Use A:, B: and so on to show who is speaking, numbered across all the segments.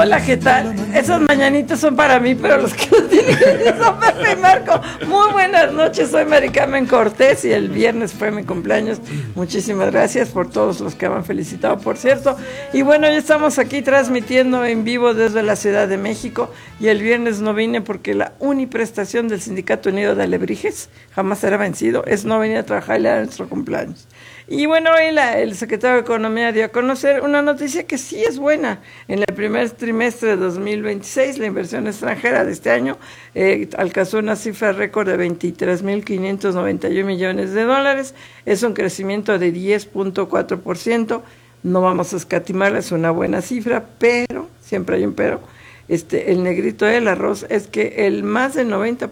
A: Hola, ¿qué tal? Esas mañanitas son para mí, pero los que los tienen son Pepe y Marco. Muy buenas noches, soy Mari Carmen Cortés y el viernes fue mi cumpleaños. Muchísimas gracias por todos los que me han felicitado, por cierto. Y bueno, ya estamos aquí transmitiendo en vivo desde la Ciudad de México y el viernes no vine porque la uniprestación del Sindicato Unido de Alebrijes jamás será vencido, es no venir a trabajar y a nuestro cumpleaños. Y bueno, hoy el secretario de Economía dio a conocer una noticia que sí es buena. En el primer trimestre de 2026, la inversión extranjera de este año alcanzó una cifra récord de 23.591 millones de dólares. Es un crecimiento de 10.4%. No vamos a escatimarla, es una buena cifra, pero, siempre hay un pero, el negrito del arroz es que el más del 90%,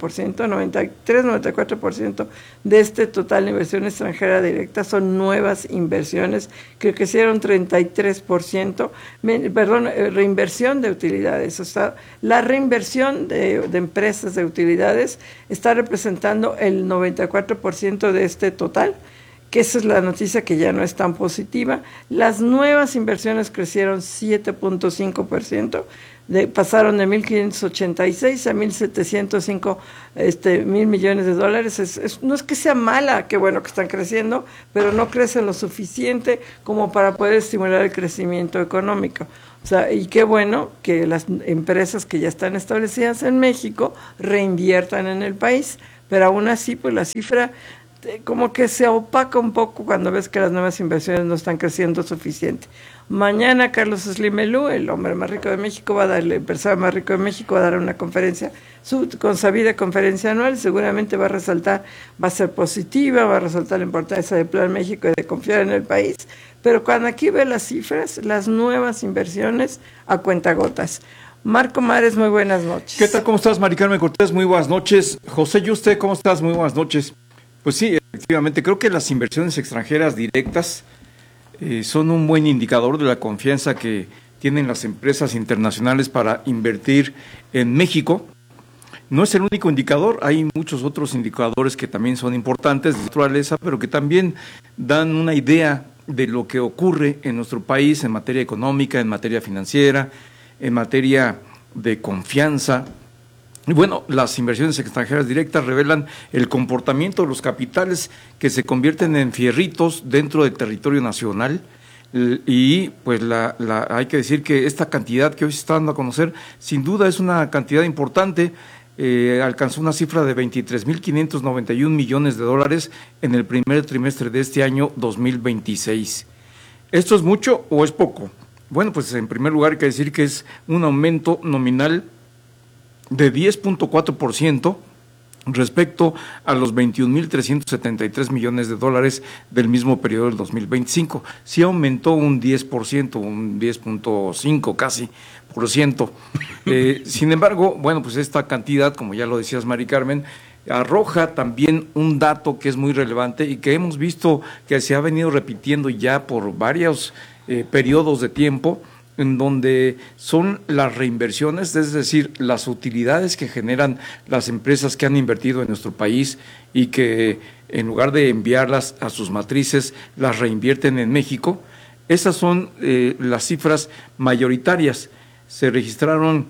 A: 93-94% de este total de inversión extranjera directa son nuevas inversiones que crecieron 33%, reinversión de utilidades, o sea, la reinversión de empresas de utilidades está representando el 94% de este total, que esa es la noticia que ya no es tan positiva. Las nuevas inversiones crecieron 7.5%, pasaron de 1.586 a 1.705 mil millones de dólares. No es que sea mala, qué bueno que están creciendo, pero no crecen lo suficiente como para poder estimular el crecimiento económico. O sea, y qué bueno que las empresas que ya están establecidas en México reinviertan en el país, pero aún así, pues la cifra como que se opaca un poco cuando ves que las nuevas inversiones no están creciendo suficiente. Mañana Carlos Slim Elú, el hombre más rico de México, el empresario más rico de México, va a dar una conferencia, su consabida conferencia anual, seguramente va a ser positiva, va a resaltar la importancia del Plan México y de confiar en el país, pero cuando aquí ve las cifras, las nuevas inversiones a cuentagotas. Marco Mares, muy buenas noches.
B: ¿Qué tal? ¿Cómo estás, Mari Carmen Cortés? Muy buenas noches. José Yuste, ¿cómo estás? Muy buenas noches. Pues sí, efectivamente, creo que las inversiones extranjeras directas son un buen indicador de la confianza que tienen las empresas internacionales para invertir en México. No es el único indicador, hay muchos otros indicadores que también son importantes de naturaleza, pero que también dan una idea de lo que ocurre en nuestro país en materia económica, en materia financiera, en materia de confianza. Y bueno, las inversiones extranjeras directas revelan el comportamiento de los capitales que se convierten en fierritos dentro del territorio nacional y pues hay que decir que esta cantidad que hoy se está dando a conocer sin duda es una cantidad importante, alcanzó una cifra de 23.591 millones de dólares en el primer trimestre de este año 2026. ¿Esto es mucho o es poco? Bueno, pues en primer lugar hay que decir que es un aumento nominal de 10.4% respecto a los 21.373 millones de dólares del mismo periodo del 2025. Sí aumentó un 10%, un 10.5 casi por ciento. Sin embargo, bueno, pues esta cantidad, como ya lo decías, Mari Carmen, arroja también un dato que es muy relevante y que hemos visto que se ha venido repitiendo ya por varios periodos de tiempo, en donde son las reinversiones, es decir, las utilidades que generan las empresas que han invertido en nuestro país y que en lugar de enviarlas a sus matrices, las reinvierten en México. Esas son las cifras mayoritarias. Se registraron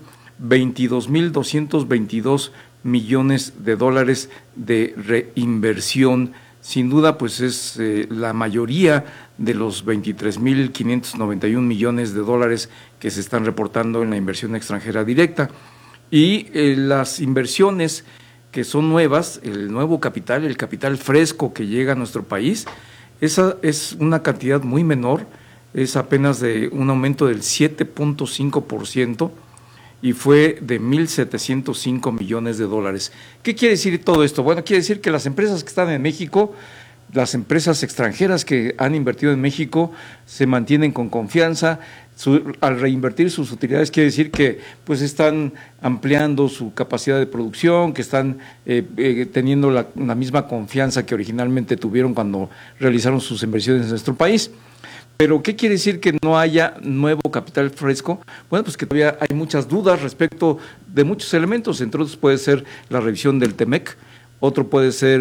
B: 22.222 millones de dólares de reinversión. Sin duda, pues es la mayoría de los 23.591 millones de dólares que se están reportando en la inversión extranjera directa. Y las inversiones que son nuevas, el nuevo capital, el capital fresco que llega a nuestro país, esa es una cantidad muy menor, es apenas de un aumento del 7.5%, y fue de 1.705 millones de dólares. ¿Qué quiere decir todo esto? Bueno, quiere decir que las empresas que están en México, las empresas extranjeras que han invertido en México, se mantienen con confianza. Al reinvertir sus utilidades quiere decir que pues están ampliando su capacidad de producción, que están teniendo la misma confianza que originalmente tuvieron cuando realizaron sus inversiones en nuestro país. Pero, ¿qué quiere decir que no haya nuevo capital fresco? Bueno, pues que todavía hay muchas dudas respecto de muchos elementos, entre otros puede ser la revisión del TEMEC, otro puede ser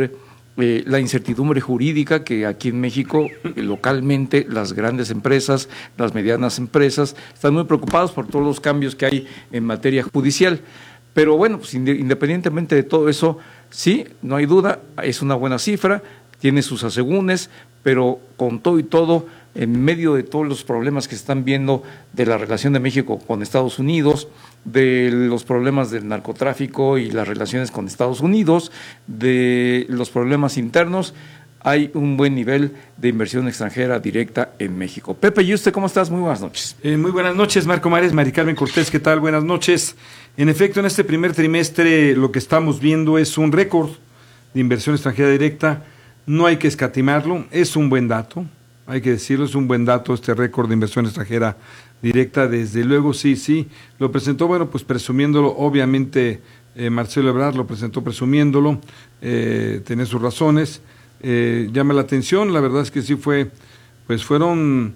B: la incertidumbre jurídica que aquí en México, localmente, las grandes empresas, las medianas empresas, están muy preocupados por todos los cambios que hay en materia judicial. Pero bueno, pues independientemente de todo eso, sí, no hay duda, es una buena cifra, tiene sus asegúnes, pero con todo y todo, en medio de todos los problemas que se están viendo de la relación de México con Estados Unidos, de los problemas del narcotráfico y las relaciones con Estados Unidos, de los problemas internos, hay un buen nivel de inversión extranjera directa en México. Pepe, ¿y usted cómo estás? Muy buenas noches.
C: Muy buenas noches, Marco Mares, Mari Carmen Cortés, ¿qué tal? Buenas noches. En efecto, en este primer trimestre lo que estamos viendo es un récord de inversión extranjera directa. No hay que escatimarlo, es un buen dato, hay que decirlo, es un buen dato este récord de inversión extranjera directa, desde luego, sí, lo presentó, bueno, pues presumiéndolo, obviamente Marcelo Ebrard lo presentó presumiéndolo, tenía sus razones, llama la atención, la verdad es que sí fueron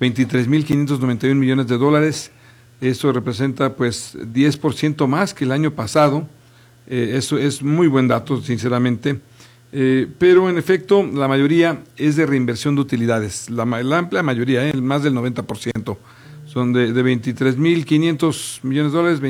C: 23.591 millones de dólares, eso representa pues 10% más que el año pasado, eso es muy buen dato, sinceramente. Pero en efecto la mayoría es de reinversión de utilidades, la amplia mayoría, más del 90%, son de 23.500 millones de dólares,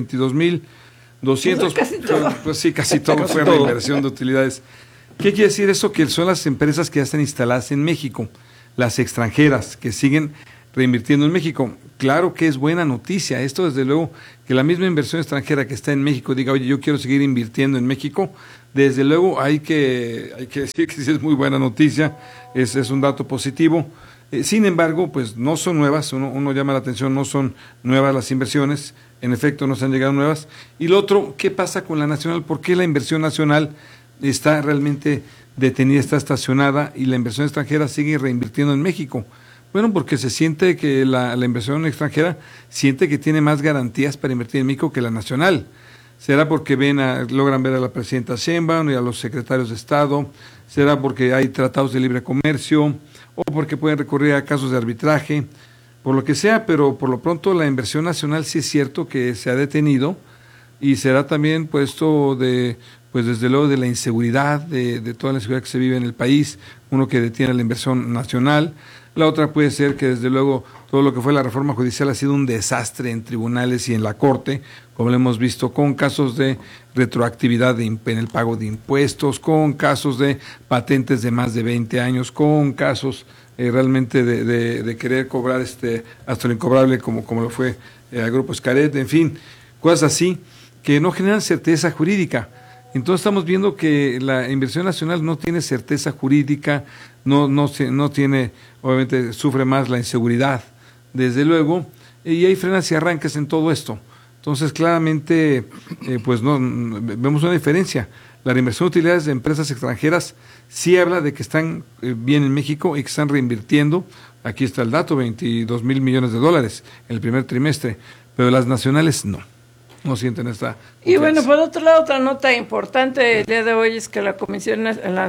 C: 22.200, pues sí, casi todo fue reinversión de utilidades. ¿Qué quiere decir eso? Que son las empresas que ya están instaladas en México, las extranjeras que siguen reinvirtiendo en México. Claro que es buena noticia esto, desde luego, que la misma inversión extranjera que está en México diga, oye, yo quiero seguir invirtiendo en México. Desde luego hay que decir que sí es muy buena noticia, es un dato positivo. Sin embargo, pues no son nuevas, uno llama la atención, no son nuevas las inversiones, en efecto no se han llegado nuevas. Y lo otro, ¿qué pasa con la nacional? ¿Por qué la inversión nacional está realmente detenida, está estacionada y la inversión extranjera sigue reinvirtiendo en México? Bueno, porque se siente que la inversión extranjera siente que tiene más garantías para invertir en México que la nacional. ¿Será porque logran ver a la presidenta Sheinbaum y a los secretarios de Estado? ¿Será porque hay tratados de libre comercio? ¿O porque pueden recurrir a casos de arbitraje? Por lo que sea, pero por lo pronto la inversión nacional sí es cierto que se ha detenido y será también puesto desde luego de la inseguridad, de toda la inseguridad que se vive en el país, uno que detiene la inversión nacional. La otra puede ser que desde luego todo lo que fue la reforma judicial ha sido un desastre en tribunales y en la Corte, como lo hemos visto con casos de retroactividad en el pago de impuestos, con casos de patentes de más de 20 años, con casos realmente de querer cobrar hasta lo incobrable como lo fue el Grupo Xcaret, en fin, cosas así que no generan certeza jurídica. Entonces estamos viendo que la inversión nacional no tiene certeza jurídica, no tiene, obviamente sufre más la inseguridad, desde luego, y hay frenas y arranques en todo esto. Entonces claramente pues vemos una diferencia. La reinversión de utilidades de empresas extranjeras sí habla de que están bien en México y que están reinvirtiendo. Aquí está el dato, 22,000 millones de dólares en el primer trimestre, pero las nacionales no sienten esta confianza.
A: Y bueno, por otro lado, otra nota importante el día de hoy es que la Comisión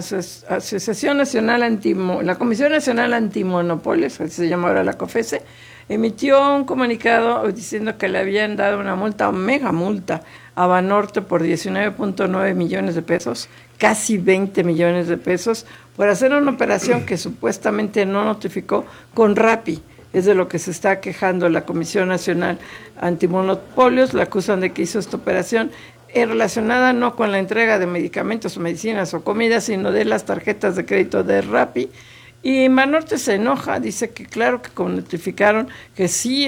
A: Nacional Antimonopolios, que se llama ahora la COFECE, emitió un comunicado diciendo que le habían dado una multa, mega multa, a Banorte por 19.9 millones de pesos, casi 20 millones de pesos, por hacer una operación que supuestamente no notificó con Rappi. Es de lo que se está quejando la Comisión Nacional Antimonopolios, la acusan de que hizo esta operación relacionada no con la entrega de medicamentos, medicinas o comida, sino de las tarjetas de crédito de Rappi. Y Banorte se enoja, dice que claro que notificaron que sí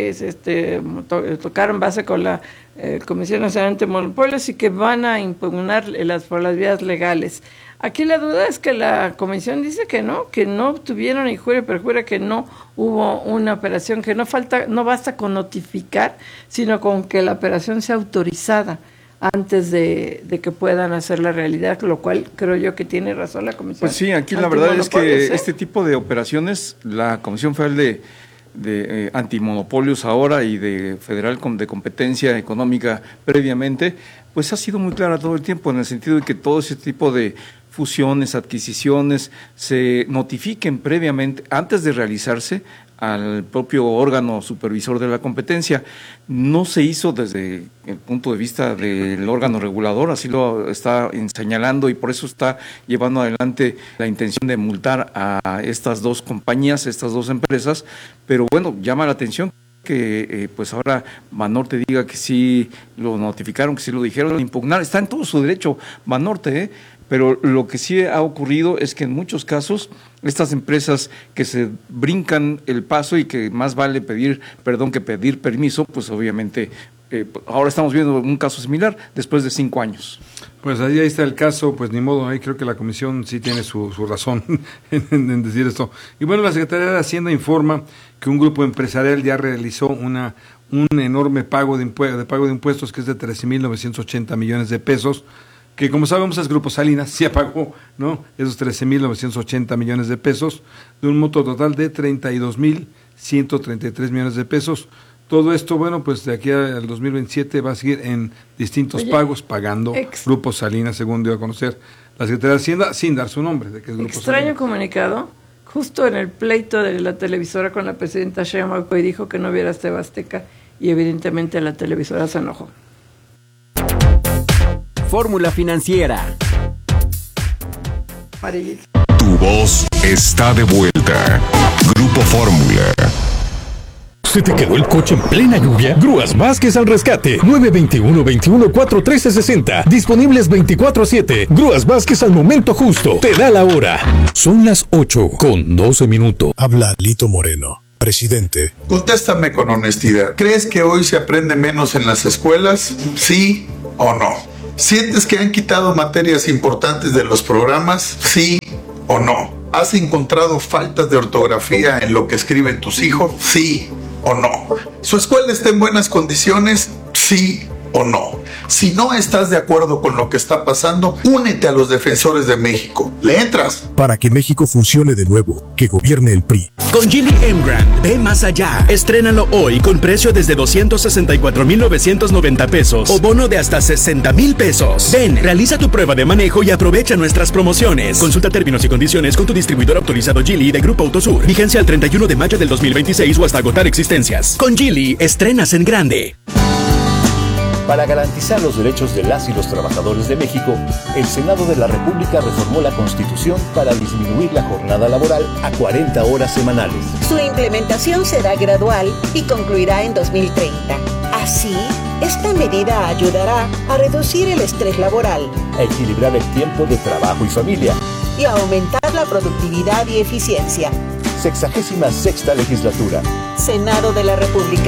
A: tocaron base con la Comisión Nacional Antimonopolios y que van a impugnar por las vías legales. Aquí la duda es que la comisión dice que no tuvieron injuria y perjuria, que no hubo una operación, que no basta con notificar, sino con que la operación sea autorizada antes de que puedan hacer la realidad, lo cual creo yo que tiene razón la comisión.
B: Pues sí, aquí la verdad es que este tipo de operaciones, la Comisión Federal de Antimonopolios ahora y de Federal de Competencia Económica previamente, pues ha sido muy clara todo el tiempo, en el sentido de que todo ese tipo de fusiones, adquisiciones, se notifiquen previamente, antes de realizarse, al propio órgano supervisor de la competencia. No se hizo desde el punto de vista del órgano regulador, así lo está señalando, y por eso está llevando adelante la intención de multar a estas dos compañías, estas dos empresas. Pero bueno, llama la atención que pues ahora Banorte diga que sí lo notificaron, que sí lo dijeron, impugnar, está en todo su derecho Banorte, pero lo que sí ha ocurrido es que en muchos casos estas empresas que se brincan el paso y que más vale pedir perdón que pedir permiso, pues obviamente ahora estamos viendo un caso similar después de 5 años.
C: Pues ahí está el caso, pues ni modo, ahí creo que la comisión sí tiene su razón en decir esto. Y bueno, la Secretaría de Hacienda informa que un grupo empresarial ya realizó un enorme pago de impuestos que es de 13.980 millones de pesos, que como sabemos es Grupo Salinas, ya pagó, ¿no?, esos 13.980 millones de pesos, de un monto total de 32.133 millones de pesos. Todo esto, bueno, pues de aquí al 2027 va a seguir en distintos pagos, pagando Grupo Salinas, según dio a conocer la Secretaría de Hacienda, sin dar su nombre, de que es Grupo
A: Extraño
C: Salinas.
A: Comunicado, justo en el pleito de la televisora con la presidenta Sheinbaum, y dijo que no hubiera TV Azteca, y evidentemente la televisora se enojó.
D: Fórmula Financiera.
E: Tu voz está de vuelta. Grupo Fórmula.
F: ¿Se te quedó el coche en plena lluvia? Grúas Vázquez al rescate. 921-21-41360. Disponibles 24/7. Grúas Vázquez al momento justo. Te da la hora. Son las 8:12.
G: Habla Lito Moreno, presidente.
H: Contéstame con honestidad. ¿Crees que hoy se aprende menos en las escuelas? ¿Sí o no? ¿Sientes que han quitado materias importantes de los programas? ¿Sí o no? ¿Has encontrado faltas de ortografía en lo que escriben tus hijos? ¿Sí o no? ¿Su escuela está en buenas condiciones? ¿Sí o no? Si no estás de acuerdo con lo que está pasando, únete a los defensores de México. ¿Le entras?
G: Para que México funcione de nuevo, que gobierne el PRI.
I: Con Geely M-Grand, ve más allá. Estrénalo hoy con precio desde 264,990 pesos o bono de hasta 60,000 pesos. Ven, realiza tu prueba de manejo y aprovecha nuestras promociones. Consulta términos y condiciones con tu distribuidor autorizado Geely de Grupo Autosur. Vigencia al 31 de mayo del 2026 o hasta agotar existencias. Con Geely, estrenas en grande.
J: Para garantizar los derechos de las y los trabajadores de México, el Senado de la República reformó la Constitución para disminuir la jornada laboral a 40 horas semanales.
K: Su implementación será gradual y concluirá en 2030. Así, esta medida ayudará a reducir el estrés laboral,
J: a equilibrar el tiempo de trabajo y familia
K: y a aumentar la productividad y eficiencia.
J: 66ª legislatura.
K: Senado de la República.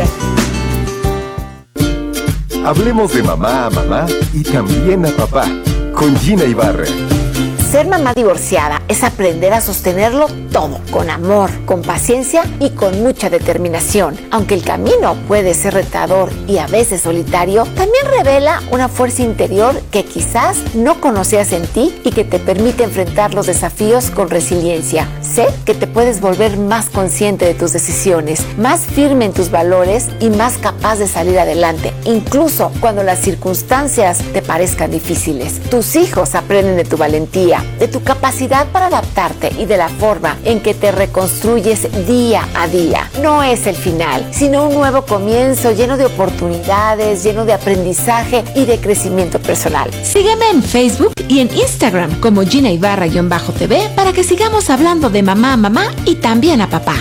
E: Hablemos de mamá a mamá y también a papá, con Gina Ibarra.
L: Ser mamá divorciada es aprender a sostenerlo todo, con amor, con paciencia y con mucha determinación. Aunque el camino puede ser retador y a veces solitario, también revela una fuerza interior que quizás no conocías en ti y que te permite enfrentar los desafíos con resiliencia. Sé que te puedes volver más consciente de tus decisiones, más firme en tus valores y más capaz de salir adelante, incluso cuando las circunstancias te parezcan difíciles. Tus hijos aprenden de tu valentía, de tu capacidad para adaptarte y de la forma en que te reconstruyes día a día. No es el final, sino un nuevo comienzo lleno de oportunidades, lleno de aprendizaje y de crecimiento personal.
M: Sígueme en Facebook y en Instagram como Gina Ibarra-TV para que sigamos hablando de mamá a mamá y también a papá.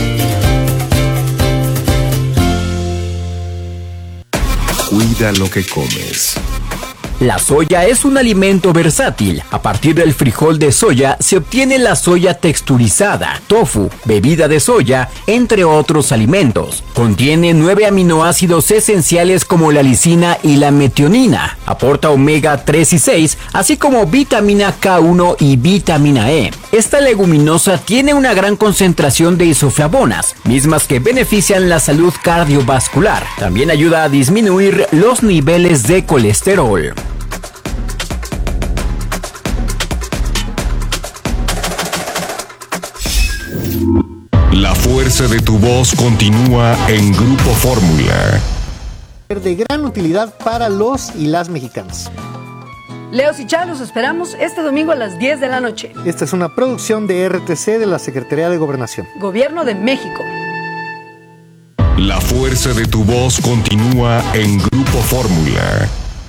E: Cuida lo que comes.
D: La soya es un alimento versátil. A partir del frijol de soya se obtiene la soya texturizada, tofu, bebida de soya, entre otros alimentos. Contiene 9 aminoácidos esenciales como la lisina y la metionina. Aporta omega 3 y 6, así como vitamina K1 y vitamina E. Esta leguminosa tiene una gran concentración de isoflavonas, mismas que benefician la salud cardiovascular. También ayuda a disminuir los niveles de colesterol.
E: La fuerza de tu voz continúa en Grupo Fórmula.
N: De gran utilidad para los y las mexicanos.
O: Leos y Chá, los esperamos este domingo a las 10 de la noche.
N: Esta es una producción de RTC de la Secretaría de Gobernación.
O: Gobierno de México.
E: La fuerza de tu voz continúa en Grupo Fórmula.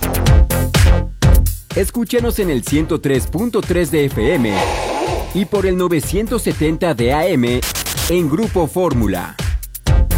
D: Escúchanos en el 103.3 de FM y por el 970 de AM en Grupo Fórmula.